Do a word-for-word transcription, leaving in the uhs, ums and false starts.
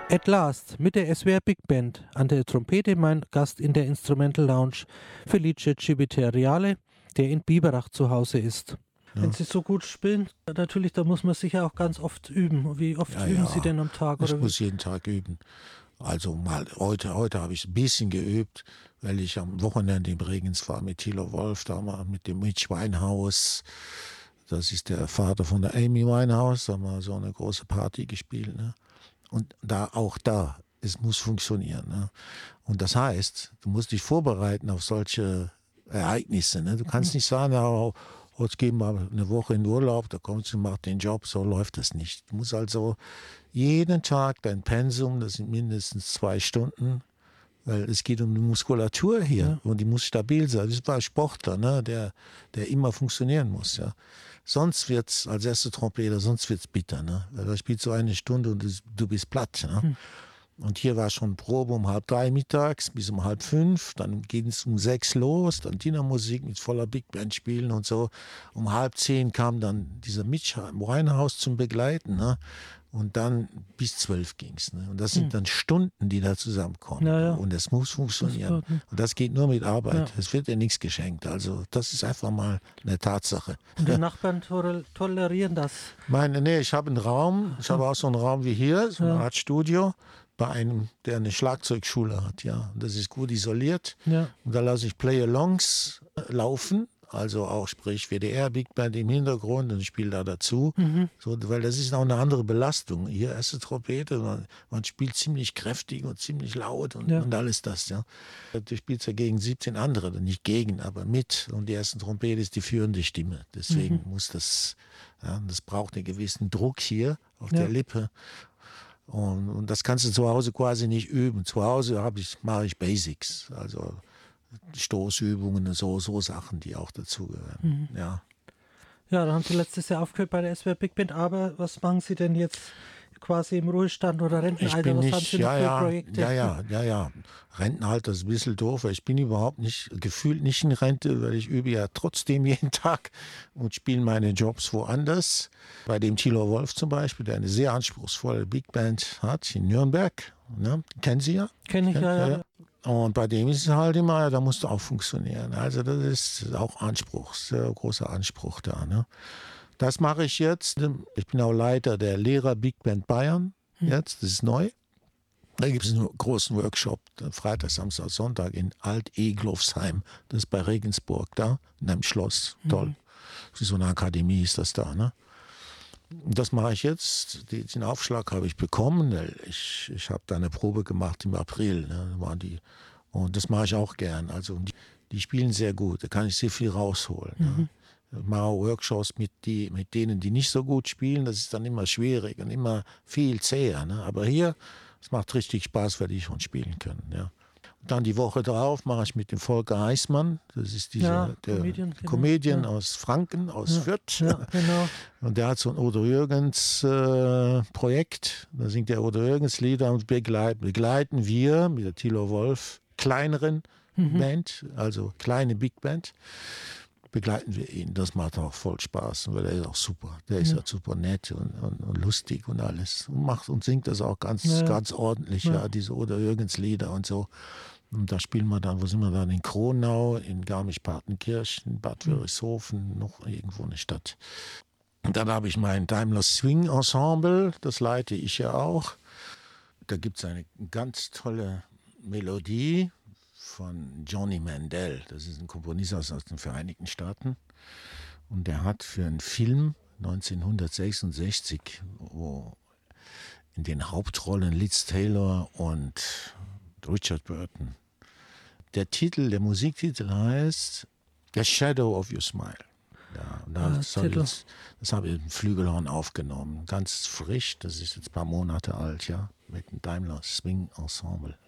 At Last mit der S W R Big Band. An der Trompete mein Gast in der Instrumental Lounge, Felice Civitariale, der in Biberach zu Hause ist. Ja. Wenn Sie so gut spielen, natürlich, da muss man sicher auch ganz oft üben. Wie oft ja, üben ja. Sie denn am Tag? Ich oder muss jeden Tag üben. Also mal heute, heute habe ich ein bisschen geübt, weil ich am Wochenende im Bregenz war mit Thilo Wolf, da mal mit dem Mitch Winehouse. Das ist der Vater von der Amy Winehouse. Da haben wir so eine große Party gespielt. Ne? Und da auch da, es muss funktionieren. Ne? Und das heißt, du musst dich vorbereiten auf solche Ereignisse. Ne? Du kannst nicht sagen, ja, jetzt gehen wir eine Woche in Urlaub, da kommst du und machst den Job, so läuft das nicht. Du musst also jeden Tag dein Pensum, das sind mindestens zwei Stunden, weil es geht um die Muskulatur hier ja. Und die muss stabil sein. Das ist bei Sportler, ne? der, der immer funktionieren muss. Ja. Sonst wird es, als erste Trompeter, sonst wird es bitter. Ne? Weil da spielst du eine Stunde und du bist platt. Ne? Hm. Und hier war schon Probe um halb drei mittags bis um halb fünf. Dann ging es um sechs los, dann Dinnermusik mit voller Big Band spielen und so. Um halb zehn kam dann dieser Mitch Winehouse zum Begleiten. Ne? Und dann bis zwölf ging es. Ne? Und das sind hm. dann Stunden, die da zusammenkommen. Ja, ja. Und es muss funktionieren. Das und das geht nur mit Arbeit. Es ja. wird dir nichts geschenkt. Also das ist einfach mal eine Tatsache. Und die Nachbarn tolerieren das? Meine, nee, ich habe einen Raum. Ich habe auch so einen Raum wie hier, so eine ja. Art Studio. Bei einem, der eine Schlagzeugschule hat, ja. Das ist gut isoliert. Ja. Und da lasse ich Play-Alongs laufen, also auch sprich W D R, Big Band im Hintergrund und ich spiele da dazu. Mhm. So, weil das ist auch eine andere Belastung. Hier erste Trompete, man, man spielt ziemlich kräftig und ziemlich laut und, ja. und alles das, ja. Du spielst ja gegen siebzehn andere, nicht gegen, aber mit. Und die erste Trompete ist die führende Stimme. Deswegen mhm. muss das, ja, das braucht einen gewissen Druck hier auf ja. der Lippe. Und, und das kannst du zu Hause quasi nicht üben. Zu Hause hab ich, mache ich Basics, also Stoßübungen und so, so Sachen, die auch dazugehören. Mhm. Ja. Ja, dann haben Sie letztes Jahr aufgehört bei der S W R Big Band, aber was machen Sie denn jetzt quasi im Ruhestand oder Rentenalter? Ich bin was nicht, haben Sie ja, noch für ja, Projekte? Ja, ja, ja, ja. Rentenalter ist ein bisschen doof. Ich bin überhaupt nicht, gefühlt nicht in Rente, weil ich übe ja trotzdem jeden Tag und spiele meine Jobs woanders. Bei dem Thilo Wolf zum Beispiel, der eine sehr anspruchsvolle Big Band hat in Nürnberg. Ne? Kennen Sie ja? Kenn ich, ja, ja. ja. Und bei dem ist es halt immer, da musst du auch funktionieren. Also das ist auch Anspruch, sehr großer Anspruch da. Ne? Das mache ich jetzt. Ich bin auch Leiter der Lehrer Big Band Bayern jetzt, das ist neu. Da gibt es einen großen Workshop, Freitag, Samstag, Sonntag in Alt-Eglofsheim. Das ist bei Regensburg da, in einem Schloss. Toll. Mhm. So eine Akademie ist das da. Ne? Das mache ich jetzt. Den Aufschlag habe ich bekommen. Ich, ich habe da eine Probe gemacht im April. Ne? Waren die, und das mache ich auch gern. Also die, die spielen sehr gut. Da kann ich sehr viel rausholen. Mhm. Ne? Ich mache auch Workshops mit, die, mit denen, die nicht so gut spielen. Das ist dann immer schwierig und immer viel zäher. Ne? Aber hier, es macht richtig Spaß, weil die schon spielen können. Ja. Und dann die Woche drauf mache ich mit dem Volker Heißmann. Das ist dieser ja, der Comedian, Comedian ja. aus Franken, aus ja, Fürth. Ja, genau. Und der hat so ein Odo Jürgens äh, Projekt. Da singt der Odo Jürgens Lieder und begleiten, begleiten wir mit der Thilo Wolf kleineren mhm. Band, also kleine Big Band. Begleiten wir ihn. Das macht auch voll Spaß, weil er ist auch super. Der ist ja, ja super nett und, und, und lustig und alles. Und macht und singt das auch ganz, ja. ganz ordentlich, ja, ja diese Oder Jürgens Lieder und so. Und da spielen wir dann, wo sind wir dann? In Kronau, in Garmisch-Partenkirchen, Bad Wörishofen, noch irgendwo eine Stadt. Und dann habe ich mein Daimler Swing Ensemble, das leite ich ja auch. Da gibt es eine ganz tolle Melodie von Johnny Mandel. Das ist ein Komponist aus den Vereinigten Staaten. Und der hat für einen Film neunzehnhundertsechsundsechzig, wo in den Hauptrollen Liz Taylor und Richard Burton. Der Titel, der Musiktitel heißt The Shadow of Your Smile. Ja, und da, das, habe ich, das habe ich im Flügelhorn aufgenommen. Ganz frisch, das ist jetzt ein paar Monate alt, ja, mit dem Daimler Swing Ensemble.